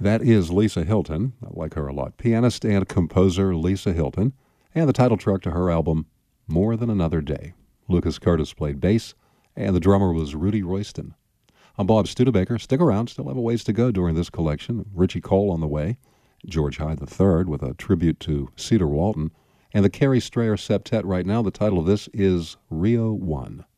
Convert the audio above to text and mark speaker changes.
Speaker 1: That is Lisa Hilton. I like her a lot. Pianist and composer Lisa Hilton. And the title track to her album, More Than Another Day. Lucas Curtis played bass, and the drummer was Rudy Royston. I'm Bob Studebaker. Stick around. Still have a ways to go during this collection. Richie Cole on the way. George Hyde III with a tribute to Cedar Walton. And the Carrie Strayer Septet right now. The title of this is Rio 1.